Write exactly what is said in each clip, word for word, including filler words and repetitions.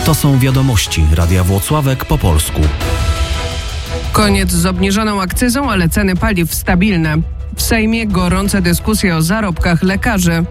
To są wiadomości Radia Włocławek po polsku. Koniec z obniżoną akcyzą, ale ceny paliw stabilne. W Sejmie gorące dyskusje o zarobkach lekarzy.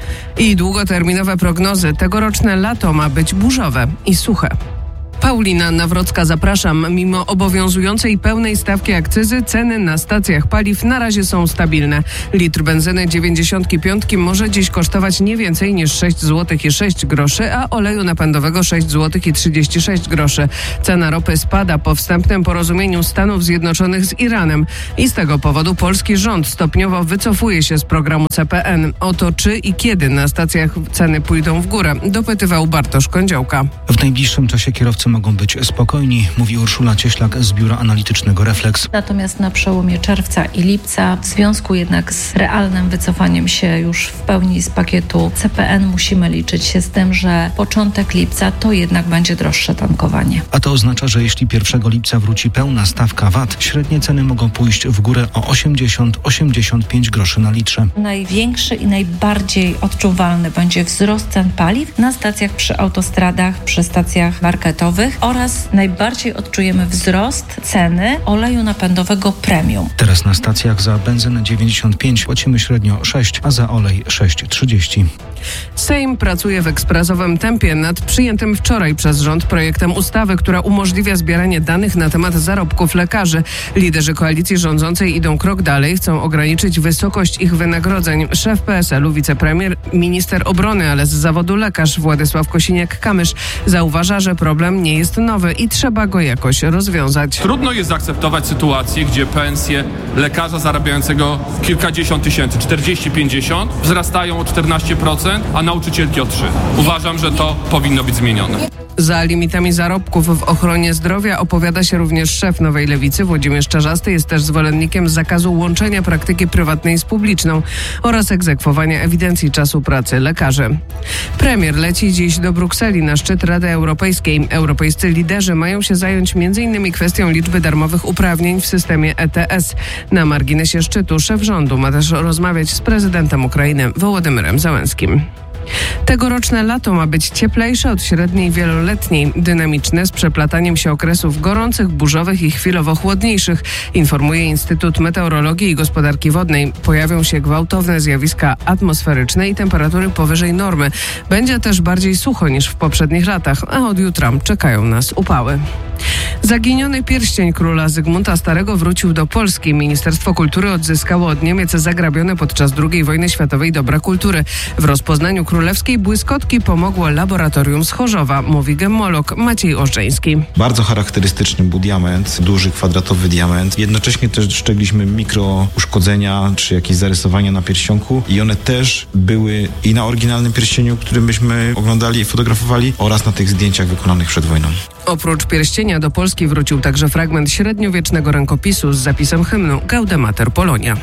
I długoterminowe prognozy. Tegoroczne lato ma być burzowe i suche. Paulina Nawrocka, zapraszam. Mimo obowiązującej pełnej stawki akcyzy ceny na stacjach paliw na razie są stabilne. Litr benzyny dziewięćdziesiąt pięć może dziś kosztować nie więcej niż sześć złotych i sześć groszy, a oleju napędowego sześć złotych i trzydzieści sześć groszy. Cena ropy spada po wstępnym porozumieniu Stanów Zjednoczonych z Iranem. I z tego powodu polski rząd stopniowo wycofuje się z programu C P N. O to, czy i kiedy na stacjach ceny pójdą w górę, dopytywał Bartosz Kądziołka. W najbliższym czasie kierowcy mogą być spokojni, mówi Urszula Cieślak z Biura Analitycznego Refleks. Natomiast na przełomie czerwca i lipca, w związku jednak z realnym wycofaniem się już w pełni z pakietu C P N, musimy liczyć się z tym, że początek lipca to jednak będzie droższe tankowanie. A to oznacza, że jeśli pierwszego lipca wróci pełna stawka V A T, średnie ceny mogą pójść w górę o osiemdziesiąt do osiemdziesięciu pięciu groszy na litrze. Największy i najbardziej odczuwalny będzie wzrost cen paliw na stacjach przy autostradach, przy stacjach marketowych oraz najbardziej odczujemy wzrost ceny oleju napędowego premium. Teraz na stacjach za benzynę dziewięćdziesiąt pięć płacimy średnio sześć, a za olej sześć trzydzieści. Sejm pracuje w ekspresowym tempie nad przyjętym wczoraj przez rząd projektem ustawy, która umożliwia zbieranie danych na temat zarobków lekarzy. Liderzy koalicji rządzącej idą krok dalej, chcą ograniczyć wysokość ich wynagrodzeń. Szef P S L u, wicepremier, minister obrony, ale z zawodu lekarz Władysław Kosiniak-Kamysz zauważa, że problem nie jest nowy i trzeba go jakoś rozwiązać. Trudno jest zaakceptować sytuację, gdzie pensje lekarza zarabiającego kilkadziesiąt tysięcy, czterdzieści pięćdziesiąt, wzrastają o czternaście procent, a nauczycielki o trzy procent. Uważam, że to powinno być zmienione. Za limitami zarobków w ochronie zdrowia opowiada się również szef Nowej Lewicy Włodzimierz Czarzasty. Jest też zwolennikiem zakazu łączenia praktyki prywatnej z publiczną oraz egzekwowania ewidencji czasu pracy lekarzy. Premier leci dziś do Brukseli na szczyt Rady Europejskiej. Europejscy liderzy mają się zająć między innymi kwestią liczby darmowych uprawnień w systemie E T S. Na marginesie szczytu szef rządu ma też rozmawiać z prezydentem Ukrainy Wołodymyrem Zełenskim. Tegoroczne lato ma być cieplejsze od średniej wieloletniej, dynamiczne z przeplataniem się okresów gorących, burzowych i chwilowo chłodniejszych, informuje Instytut Meteorologii i Gospodarki Wodnej. Pojawią się gwałtowne zjawiska atmosferyczne i temperatury powyżej normy. Będzie też bardziej sucho niż w poprzednich latach, a od jutra czekają nas upały. Zaginiony pierścień króla Zygmunta Starego wrócił do Polski. Ministerstwo Kultury odzyskało od Niemiec zagrabione podczas drugiej wojny światowej dobra kultury. W rozpoznaniu królewskiej błyskotki pomogło laboratorium z Chorzowa, mówi gemmolog Maciej Ożdżeński. Bardzo charakterystyczny był diament, duży kwadratowy diament. Jednocześnie też dostrzegliśmy mikro uszkodzenia czy jakieś zarysowania na pierścionku i one też były i na oryginalnym pierścieniu, który myśmy oglądali i fotografowali, oraz na tych zdjęciach wykonanych przed wojną. Oprócz pierścienia do Polski wrócił także fragment średniowiecznego rękopisu z zapisem hymnu Gaudeamater Polonia.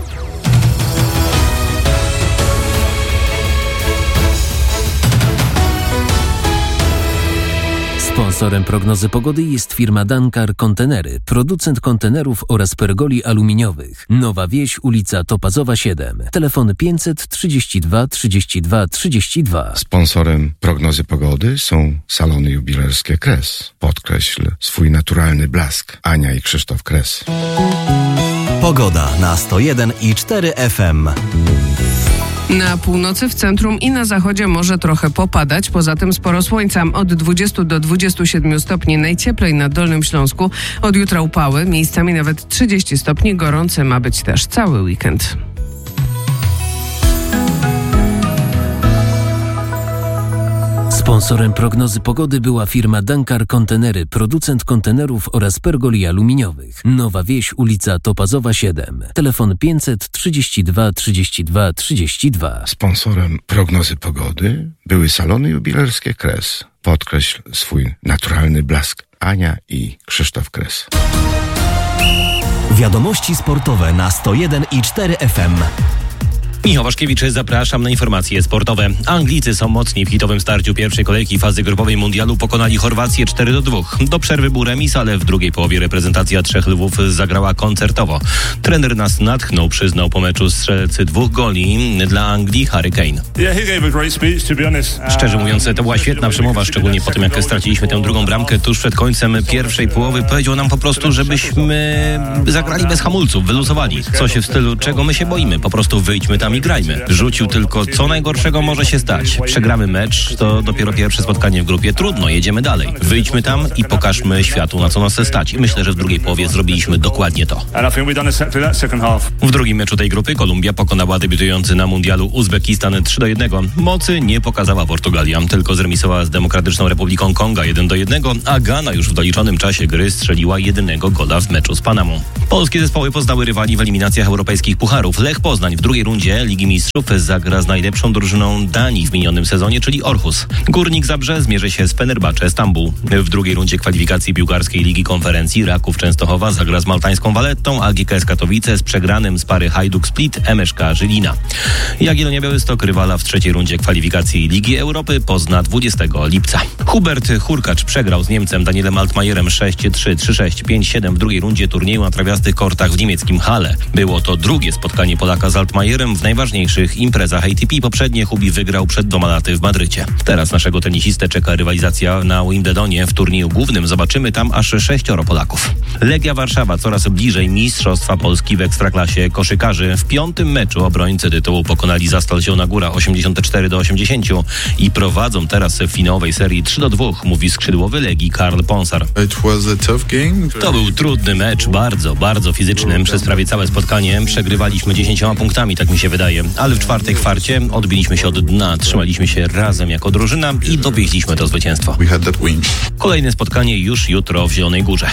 Sponsorem prognozy pogody jest firma Dankar Kontenery, producent kontenerów oraz pergoli aluminiowych. Nowa Wieś, ulica Topazowa siedem. Telefon pięćset trzydzieści dwa trzydzieści dwa trzydzieści dwa. Sponsorem prognozy pogody są salony jubilerskie Kres. Podkreśl swój naturalny blask. Ania i Krzysztof Kres. Pogoda na sto jeden i cztery F M. Na północy, w centrum i na zachodzie może trochę popadać, poza tym sporo słońca. Od dwudziestu do dwudziestu siedmiu stopni najcieplej na Dolnym Śląsku. Od jutra upały, miejscami nawet trzydzieści stopni. Gorący ma być też cały weekend. Sponsorem prognozy pogody była firma Dankar Kontenery, producent kontenerów oraz pergoli aluminiowych. Nowa Wieś, ulica Topazowa siedem. Telefon pięćset trzydzieści dwa trzydzieści dwa trzydzieści dwa. Sponsorem prognozy pogody były salony jubilerskie Kres. Podkreśl swój naturalny blask. Ania i Krzysztof Kres. Wiadomości sportowe na sto jeden i cztery F M. Michał Waszkiewicz, zapraszam na informacje sportowe. Anglicy są mocni w hitowym starciu pierwszej kolejki fazy grupowej mundialu. Pokonali Chorwację cztery do dwóch. Do przerwy był remis, ale w drugiej połowie reprezentacja Trzech Lwów zagrała koncertowo. Trener nas natchnął, przyznał po meczu strzelcy dwóch goli dla Anglii Harry Kane. Szczerze mówiąc, to była świetna przemowa, szczególnie po tym, jak straciliśmy tę drugą bramkę tuż przed końcem pierwszej połowy. Powiedział nam po prostu, żebyśmy zagrali bez hamulców, wyluzowali. Coś w stylu, czego my się boimy, po prostu wyjdźmy tam i grajmy. Rzucił tylko, co najgorszego może się stać. Przegramy mecz, to dopiero pierwsze spotkanie w grupie. Trudno, jedziemy dalej. Wyjdźmy tam i pokażmy światu, na co nas stać. I myślę, że w drugiej połowie zrobiliśmy dokładnie to. W drugim meczu tej grupy Kolumbia pokonała debiutujący na mundialu Uzbekistan trzy do jednego. Mocy nie pokazała Portugalia, tylko zremisowała z Demokratyczną Republiką Konga jeden do jednego, a Gana już w doliczonym czasie gry strzeliła jedynego gola w meczu z Panamą. Polskie zespoły poznały rywali w eliminacjach europejskich pucharów. Lech Poznań w drugiej rundzie Ligi Mistrzów zagra z najlepszą drużyną Danii w minionym sezonie, czyli Orhus. Górnik Zabrze zmierzy się z Fenerbahce Stambuł. W drugiej rundzie kwalifikacji piłkarskiej Ligi Konferencji Raków Częstochowa zagra z maltańską Valettą, a G K S Katowice z przegranym z pary Hajduk Split M S K Żylina. Jagiellonia Białystok rywala w trzeciej rundzie kwalifikacji Ligi Europy pozna dwudziestego lipca. Hubert Hurkacz przegrał z Niemcem Danielem Altmajerem sześć trzy, trzy sześć, pięć siedem w drugiej rundzie turnieju na trawiastych kortach w niemieckim Halle. Było to drugie spotkanie Polaka z Altmajerem w najważniejszych imprezach A T P. Poprzednie Hubi wygrał przed dwoma laty w Madrycie. Teraz naszego tenisistę czeka rywalizacja na Wimbledonie. W turnieju głównym zobaczymy tam aż sześcioro Polaków. Legia Warszawa coraz bliżej Mistrzostwa Polski w Ekstraklasie koszykarzy. W piątym meczu obrońcy tytułu pokonali Zastal Zielona Góra osiemdziesiąt cztery do osiemdziesięciu i prowadzą teraz w finałowej serii trzy do dwóch, mówi skrzydłowy Legii Karl Ponsar. To był trudny mecz, bardzo, bardzo fizyczny. Przez prawie całe spotkanie przegrywaliśmy dziesięcioma punktami, tak mi się wydaje, ale w czwartej kwarcie odbiliśmy się od dna, trzymaliśmy się razem jako drużyna i dowieźliśmy to zwycięstwo. Kolejne spotkanie już jutro w Zielonej Górze.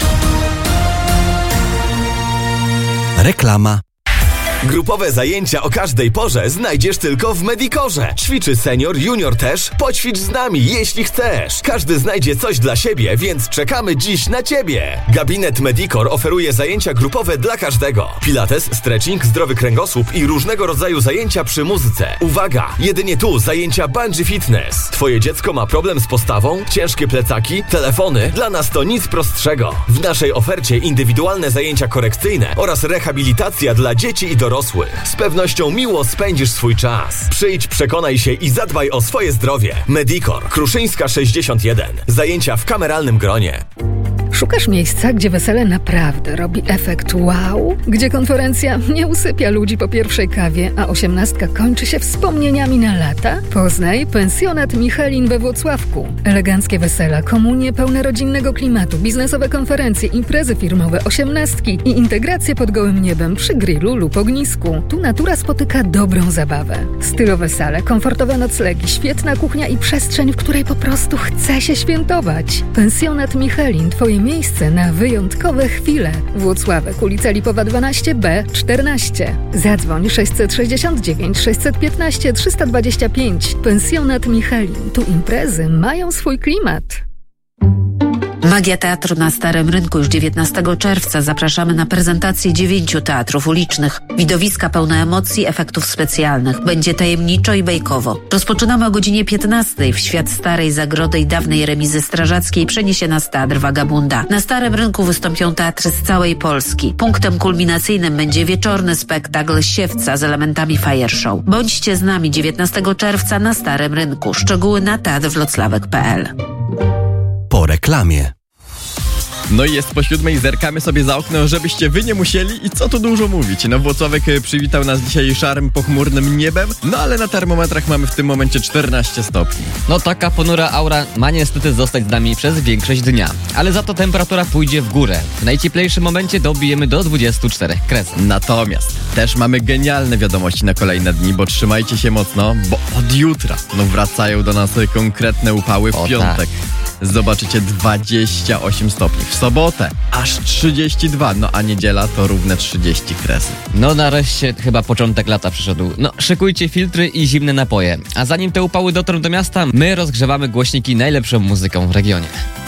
Reklama. Grupowe zajęcia o każdej porze znajdziesz tylko w Medicorze. Ćwiczy senior, junior też. Poćwicz z nami, jeśli chcesz. Każdy znajdzie coś dla siebie, więc czekamy dziś na Ciebie. Gabinet Medicor oferuje zajęcia grupowe dla każdego. Pilates, stretching, zdrowy kręgosłup i różnego rodzaju zajęcia przy muzyce. Uwaga! Jedynie tu zajęcia bungee fitness. Twoje dziecko ma problem z postawą? Ciężkie plecaki? Telefony? Dla nas to nic prostszego. W naszej ofercie indywidualne zajęcia korekcyjne oraz rehabilitacja dla dzieci i dorosłych. Z pewnością miło spędzisz swój czas. Przyjdź, przekonaj się i zadbaj o swoje zdrowie. Medicor, Kruszyńska sześćdziesiąt jeden. Zajęcia w kameralnym gronie. Szukasz miejsca, gdzie wesele naprawdę robi efekt wow? Gdzie konferencja nie usypia ludzi po pierwszej kawie, a osiemnastka kończy się wspomnieniami na lata? Poznaj pensjonat Michelin we Włocławku. Eleganckie wesela, komunie pełne rodzinnego klimatu, biznesowe konferencje, imprezy firmowe, osiemnastki i integracje pod gołym niebem przy grillu lub ognisku. Tu natura spotyka dobrą zabawę. Stylowe sale, komfortowe noclegi, świetna kuchnia i przestrzeń, w której po prostu chce się świętować. Pensjonat Michelin, twoje miejsce na wyjątkowe chwile. Włocławek, ulica Lipowa dwanaście B czternaście. Zadzwoń sześćset sześćdziesiąt dziewięć sześćset piętnaście trzysta dwadzieścia pięć. Pensjonat Michelin. Tu imprezy mają swój klimat. Magia Teatru na Starym Rynku już dziewiętnastego czerwca. Zapraszamy na prezentację dziewięciu teatrów ulicznych. Widowiska pełne emocji, efektów specjalnych. Będzie tajemniczo i bajkowo. Rozpoczynamy o godzinie piętnastej. W świat starej zagrody i dawnej remizy strażackiej przeniesie nas Teatr Wagabunda. Na Starym Rynku wystąpią teatry z całej Polski. Punktem kulminacyjnym będzie wieczorny spektakl Siewca z elementami fire show. Bądźcie z nami dziewiętnastego czerwca na Starym Rynku. Szczegóły na teatr wrocławek kropka p l. Po reklamie. No i jest po siódmej, zerkamy sobie za okno, żebyście wy nie musieli i co tu dużo mówić. No Włocławek przywitał nas dzisiaj szarym, pochmurnym niebem, no ale na termometrach mamy w tym momencie czternaście stopni. No taka ponura aura ma niestety zostać z nami przez większość dnia, ale za to temperatura pójdzie w górę. W najcieplejszym momencie dobijemy do dwudziestu czterech kresek. Natomiast też mamy genialne wiadomości na kolejne dni, bo trzymajcie się mocno, bo od jutra no wracają do nas konkretne upały w o, piątek. Tak. Zobaczycie dwadzieścia osiem stopni. W sobotę aż trzydzieści dwa, no a niedziela to równe trzydzieści kresy. No nareszcie chyba początek lata przyszedł. No szykujcie filtry i zimne napoje. A zanim te upały dotrą do miasta, my rozgrzewamy głośniki najlepszą muzyką w regionie.